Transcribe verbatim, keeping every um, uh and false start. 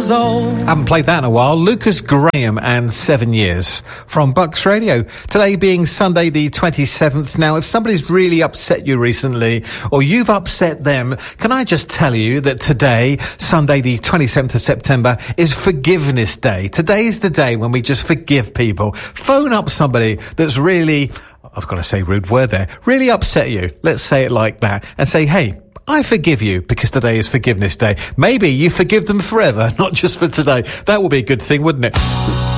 years old. Haven't played that in a while. Lucas Graham and Seven Years from Bucks Radio. Today being Sunday the twenty-seventh. Now, if somebody's really upset you recently, or you've upset them, can I just tell you that today, Sunday the twenty-seventh of September, is Forgiveness Day. Today's the day when we just forgive people. Phone up somebody that's really, I've got to say rude word there, really upset you. Let's say it like that. And say, hey, I forgive you because today is Forgiveness Day. Maybe you forgive them forever, not just for today. That would be a good thing, wouldn't it?